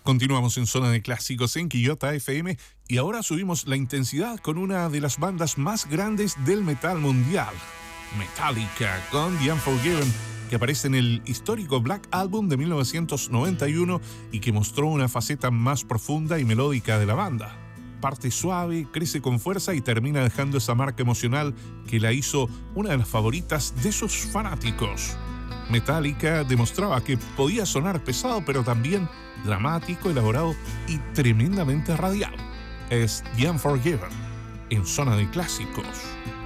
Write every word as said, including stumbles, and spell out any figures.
Continuamos en Zona de Clásicos en Quillota F M y ahora subimos la intensidad con una de las bandas más grandes del metal mundial, Metallica, con The Unforgiven, que aparece en el histórico Black Album de mil novecientos noventa y uno y que mostró una faceta más profunda y melódica de la banda. Parte suave, crece con fuerza y termina dejando esa marca emocional que la hizo una de las favoritas de sus fanáticos. Metallica demostraba que podía sonar pesado, pero también dramático, elaborado y tremendamente radial. Es The Unforgiven, en Zona de Clásicos.